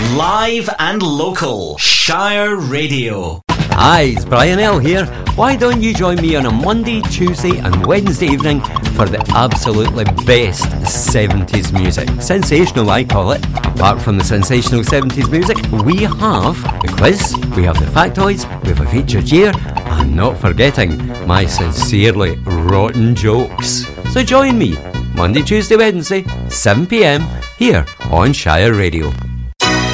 Live and local. Shire Radio. Hi, it's Brian L here. Why don't you join me on a Monday, Tuesday and Wednesday evening for the absolutely best 70s music. Sensational, I call it. Apart from the sensational 70s music, we have the quiz, we have the factoids, we have a featured year, and not forgetting my sincerely rotten jokes. So join me Monday, Tuesday, Wednesday, 7 p.m. here on Shire Radio.